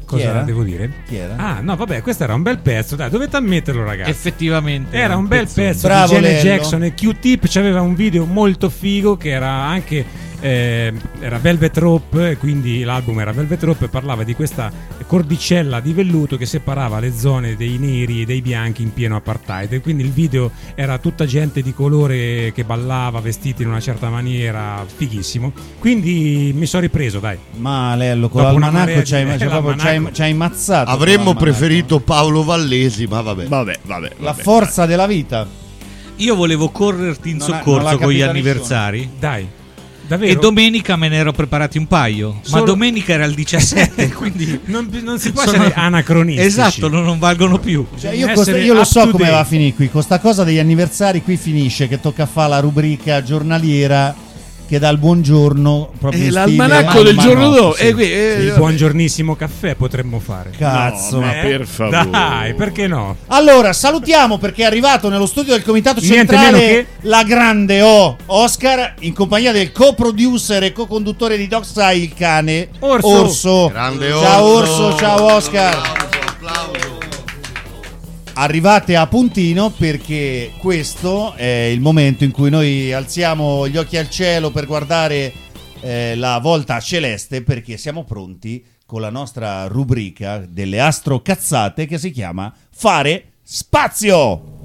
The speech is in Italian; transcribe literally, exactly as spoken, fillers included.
Cosa era? devo dire? Chi era? Ah, no, vabbè, questo era un bel pezzo, dai, dovete ammetterlo, ragazzi. Effettivamente Era un bel pezzone. pezzo Bravo, di Janet Lello. Jackson, e Q-Tip c'aveva un video molto figo che era anche eh, era Velvet Rope, quindi l'album era Velvet Rope, e parlava di questa cordicella di velluto che separava le zone dei neri e dei bianchi in pieno apartheid, e quindi il video era tutta gente di colore che ballava vestiti in una certa maniera, fighissimo. Quindi mi sono ripreso, dai. Ma Lello, con Dopo una l'almanacco marea c'hai, di- c'hai proprio- l'almanacco. c'hai- c'hai immazzato. Avremmo con l'almanacco. preferito Paolo Vallesi, ma vabbè. Vabbè, vabbè. La vabbè. forza della vita. Io volevo correrti in Non ha- non l'ha soccorso con gli capita anniversari. Dai, davvero? E domenica me ne ero preparati un paio. Solo- Ma domenica era il diciassette, quindi non, non si può sono- essere anacronistici. Esatto, non, non valgono più. Cioè, Bisogna io, costa- essere io lo up so to come date. va a finire qui. Con sta cosa degli anniversari qui finisce che tocca fare la rubrica giornaliera che dà il buongiorno proprio E in l'almanacco stile- del Ma giorno no, dopo. sì. E qui- eh, Il vabbè. buongiornissimo caffè potremmo fare. Cazzo. No, ma Eh? per favore. Dai, perché no? Allora, salutiamo perché è arrivato nello studio del Comitato Niente Centrale meno che- la grande O Oscar in compagnia del co-producer e co-conduttore di Docsai, il cane Orso. Grande Ciao Orso. Orso, ciao Oscar. Applauso, applauso. Arrivate a puntino perché questo è il momento in cui noi alziamo gli occhi al cielo per guardare eh, la volta celeste, perché siamo pronti con la nostra rubrica delle astrocazzate che si chiama Fare Spazio.